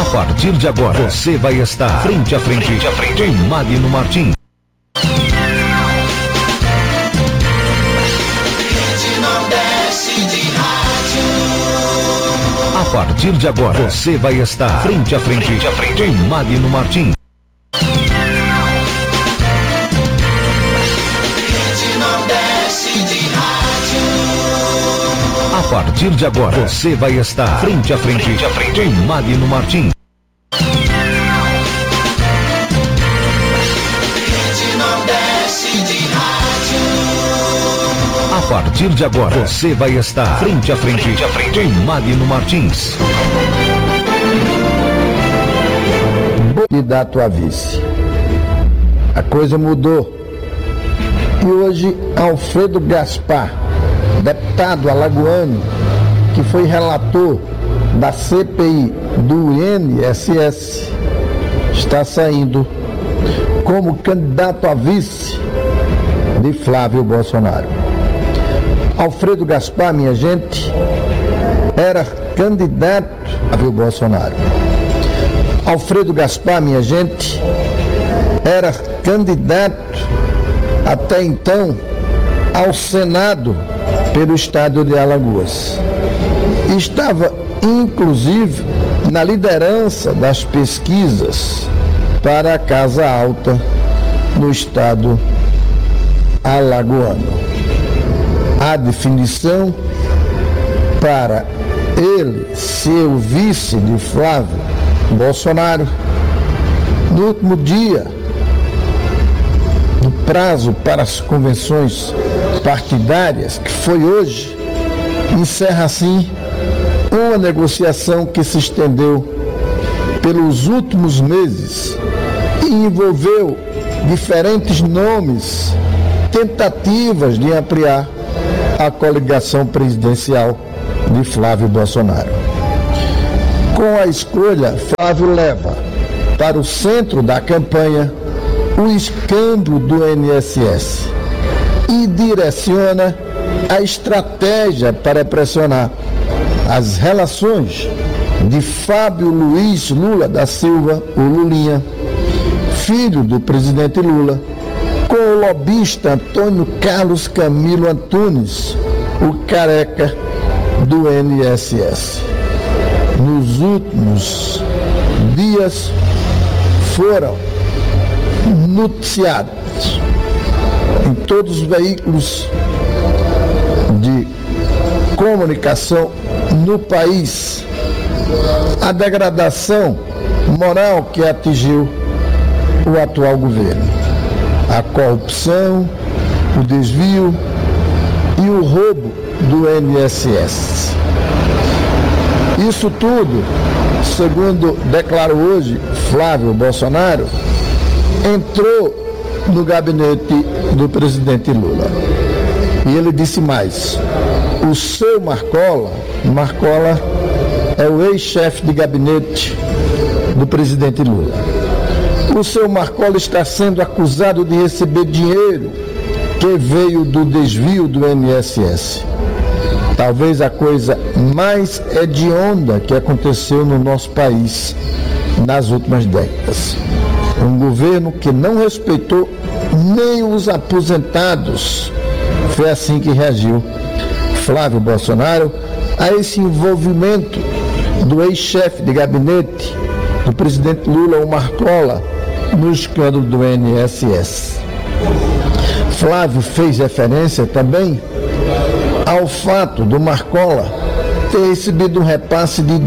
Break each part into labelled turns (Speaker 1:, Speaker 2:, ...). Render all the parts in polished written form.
Speaker 1: A partir de agora, você vai estar frente a frente com Magno Martins. A partir de agora, você vai estar frente a frente com Magno Martins. A partir de agora, você vai estar frente a frente com Magno Martins. A partir de agora, você vai estar frente a frente com Magno Martins.
Speaker 2: Candidato a vice. A coisa mudou. E hoje, Alfredo Gaspar, deputado alagoano, que foi relator da CPI do INSS, está saindo como candidato a vice de Flávio Bolsonaro. Alfredo Gaspar, minha gente, era candidato a Flávio Bolsonaro. Alfredo Gaspar, minha gente, era candidato até então ao Senado pelo estado de Alagoas. Estava, inclusive, na liderança das pesquisas para a Casa Alta no estado alagoano. A definição para ele ser o vice de Flávio Bolsonaro no último dia do prazo para as convenções partidárias, que foi hoje, encerra assim uma negociação que se estendeu pelos últimos meses e envolveu diferentes nomes, tentativas de ampliar a coligação presidencial de Flávio Bolsonaro. Com a escolha, Flávio leva para o centro da campanha o escândalo do INSS e direciona a estratégia para pressionar as relações de Fábio Luiz Lula da Silva, o Lulinha, filho do presidente Lula, com o lobista Antônio Carlos Camilo Antunes, o careca do INSS. Nos últimos dias foram noticiados em todos os veículos de comunicação no país a degradação moral que atingiu o atual governo, a corrupção, o desvio e o roubo do INSS. Isso tudo, segundo declarou hoje Flávio Bolsonaro, entrou no gabinete do presidente Lula. E ele disse mais: o seu Marcola é o ex-chefe de gabinete do presidente Lula. O seu Marcola está sendo acusado de receber dinheiro que veio do desvio do INSS. Talvez a coisa mais hedionda que aconteceu no nosso país nas últimas décadas. Um governo que não respeitou nem os aposentados. Foi assim que reagiu Flávio Bolsonaro a esse envolvimento do ex-chefe de gabinete do presidente Lula, o Marcola, no escândalo do INSS. Flávio fez referência também ao fato do Marcola ter recebido um repasse de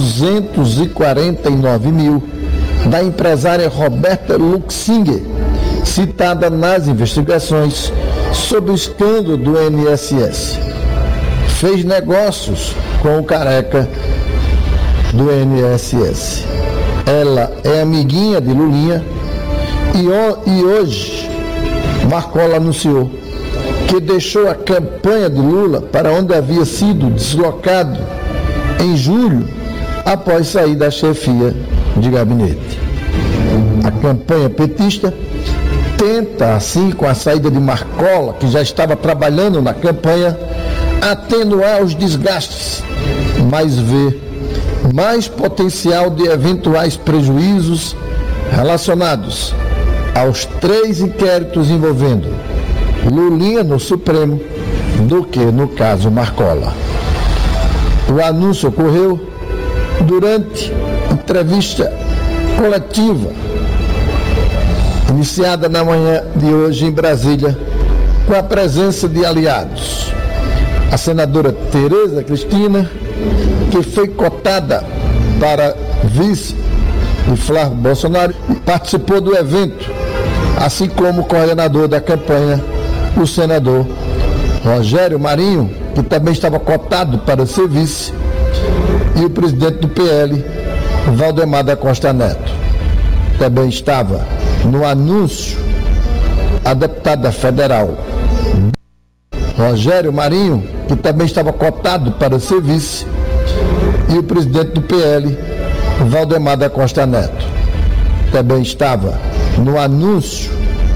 Speaker 2: 249 mil da empresária Roberta Luxinger, citada nas investigações sobre o escândalo do INSS. Fez negócios com o careca do INSS. Ela é amiguinha de Lulinha e hoje Marcola anunciou que deixou a campanha de Lula para onde havia sido deslocado em julho após sair da chefia de gabinete. A campanha petista tenta, assim, com a saída de Marcola, que já estava trabalhando na campanha, atenuar os desgastes, mas vê mais potencial de eventuais prejuízos relacionados aos 3 inquéritos envolvendo Lulinha no Supremo do que no caso Marcola. O anúncio ocorreu durante entrevista coletiva iniciada na manhã de hoje em Brasília, com a presença de aliados. A senadora Tereza Cristina, que foi cotada para vice de Flávio Bolsonaro, participou do evento, assim como o coordenador da campanha, o senador Rogério Marinho, que também estava cotado para ser vice, e o presidente do PL, Valdemar da Costa Neto. Também estava no anúncio a deputada federal Rogério Marinho, que também estava cotado para ser vice, e o presidente do PL, Valdemar da Costa Neto. Também estava no anúncio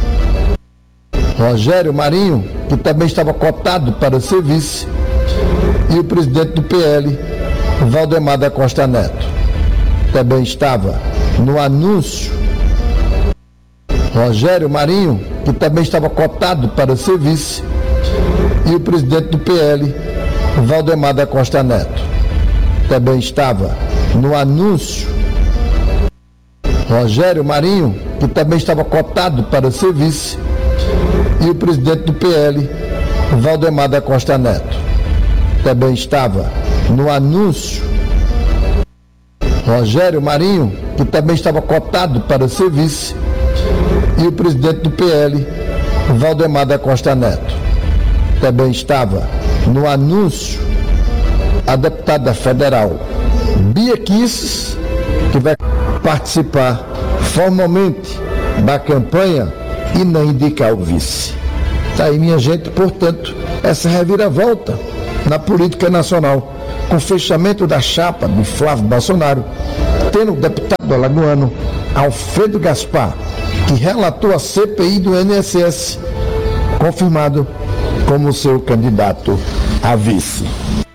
Speaker 2: Rogério Marinho, que também estava cotado para ser vice, e o presidente do PL, Valdemar da Costa Neto. Também estava no anúncio Rogério Marinho, que também estava cotado para ser vice, e o presidente do PL, Valdemar da Costa Neto. Também estava no anúncio Rogério Marinho, que também estava cotado para ser vice, e o presidente do PL, Valdemar da Costa Neto. Também estava no anúncio Rogério Marinho, que também estava cotado para ser vice, e o presidente do PL, Valdemar da Costa Neto. Também estava no anúncio a deputada federal Bia Kicis, que vai participar formalmente da campanha e não indicar o vice. Está aí, minha gente, portanto, essa reviravolta na política nacional, com o fechamento da chapa de Flávio Bolsonaro, tendo o deputado alagoano Alfredo Gaspar, que relatou a CPI do INSS, confirmado como seu candidato a vice.